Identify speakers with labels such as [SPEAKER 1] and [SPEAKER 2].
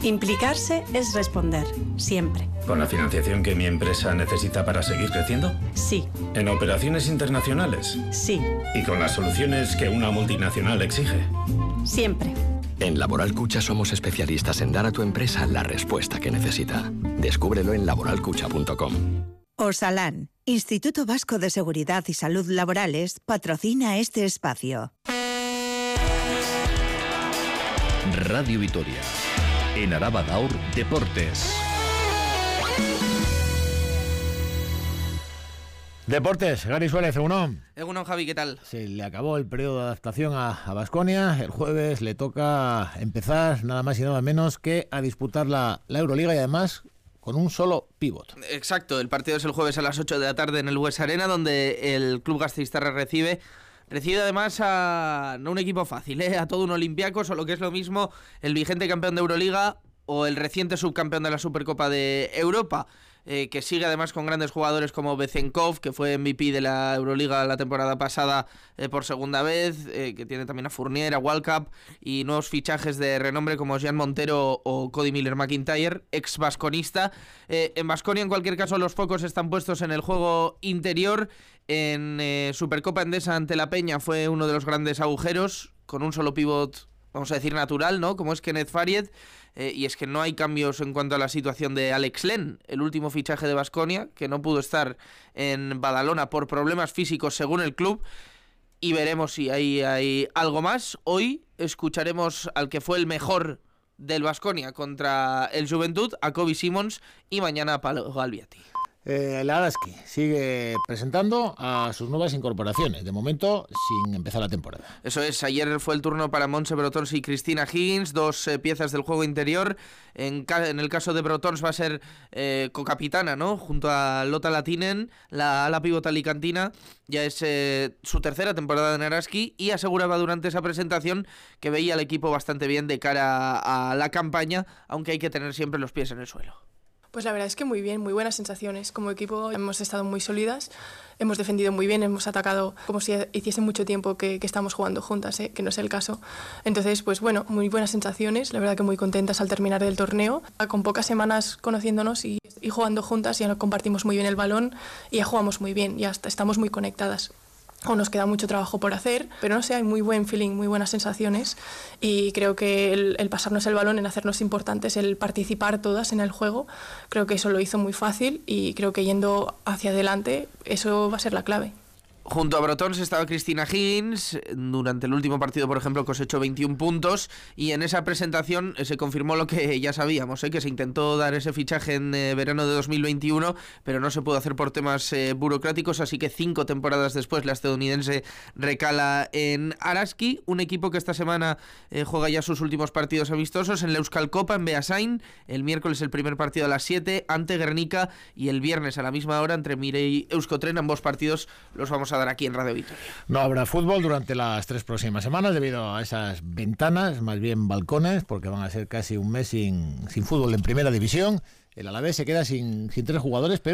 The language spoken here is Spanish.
[SPEAKER 1] Implicarse es responder, siempre.
[SPEAKER 2] ¿Con la financiación que mi empresa necesita para seguir creciendo?
[SPEAKER 1] Sí.
[SPEAKER 2] ¿En operaciones internacionales?
[SPEAKER 1] Sí.
[SPEAKER 2] ¿Y con las soluciones que una multinacional exige?
[SPEAKER 1] Siempre.
[SPEAKER 3] En Laboral Cucha somos especialistas en dar a tu empresa la respuesta que necesita. Descúbrelo en laboralcucha.com.
[SPEAKER 4] Osalan, Instituto Vasco de Seguridad y Salud Laborales, patrocina este espacio.
[SPEAKER 5] Radio Vitoria. En Araba Gaur, Deportes.
[SPEAKER 6] Deportes, Gary Suárez, Egunon.
[SPEAKER 7] Egunon, Javi, ¿qué tal?
[SPEAKER 6] Se le acabó el periodo de adaptación a Baskonia. El jueves le toca empezar nada más y nada menos que a disputar la Euroliga y además con un solo pívot.
[SPEAKER 7] Exacto, el partido es el jueves a las 8 de la tarde en el Bues Arena, donde el club gasteiztarra recibe además a no un equipo fácil, a todo un Olympiacos o lo que es lo mismo, el vigente campeón de Euroliga o el reciente subcampeón de la Supercopa de Europa, que sigue además con grandes jugadores como Bezenkov, que fue MVP de la Euroliga la temporada pasada por segunda vez, que tiene también a Fournier, a Walcap y nuevos fichajes de renombre como Jean Montero o Cody Miller-McIntyre, ex vasconista. En Baskonia, en cualquier caso, los focos están puestos en el juego interior. En Supercopa Endesa ante la Peña fue uno de los grandes agujeros, con un solo pívot, vamos a decir natural, ¿no? Como es Kenneth Faried, y es que no hay cambios en cuanto a la situación de Alex Len, el último fichaje de Baskonia, que no pudo estar en Badalona por problemas físicos según el club, y veremos si hay algo más. Hoy escucharemos al que fue el mejor del Baskonia contra el Juventud, a Kobe Simons, y mañana a Palo Galviati.
[SPEAKER 6] La Araski sigue presentando a sus nuevas incorporaciones, de momento sin empezar la temporada.
[SPEAKER 7] Eso es, ayer fue el turno para Montse Brotons y Cristina Higgins, dos piezas del juego interior. En el caso de Brotons va a ser cocapitana, ¿no? Junto a Lotta Latinen, la ala pívot alicantina. Ya es su tercera temporada en Araski y aseguraba durante esa presentación que veía al equipo bastante bien de cara a la campaña, aunque hay que tener siempre los pies en el suelo.
[SPEAKER 8] Pues la verdad es que muy bien, muy buenas sensaciones. Como equipo hemos estado muy sólidas, hemos defendido muy bien, hemos atacado como si hiciese mucho tiempo que estamos jugando juntas, que no es el caso. Entonces, pues bueno, muy buenas sensaciones, la verdad que muy contentas al terminar el torneo. Con pocas semanas conociéndonos y jugando juntas, ya compartimos muy bien el balón y ya jugamos muy bien, ya estamos muy conectadas. Aún nos queda mucho trabajo por hacer, pero no sé, hay muy buen feeling, muy buenas sensaciones y creo que el pasarnos el balón, en hacernos importantes, el participar todas en el juego, creo que eso lo hizo muy fácil y creo que yendo hacia adelante eso va a ser la clave.
[SPEAKER 7] Junto a Brotons estaba Cristina Higgins. Durante el último partido, por ejemplo, cosechó 21 puntos y en esa presentación se confirmó lo que ya sabíamos, que se intentó dar ese fichaje en verano de 2021, pero no se pudo hacer por temas burocráticos, así que 5 temporadas después la estadounidense recala en Araski, un equipo que esta semana juega ya sus últimos partidos amistosos en la Euskal Copa en Beasain. El miércoles el primer partido a las 7 ante Guernica y el viernes a la misma hora entre Mire y Euskotren. Ambos partidos los vamos a dar aquí en Radio Vitoria.
[SPEAKER 6] No habrá fútbol durante las 3 próximas semanas debido a esas ventanas, más bien balcones, porque van a ser casi un mes sin fútbol en primera división. El Alavés se queda sin 3 jugadores, pero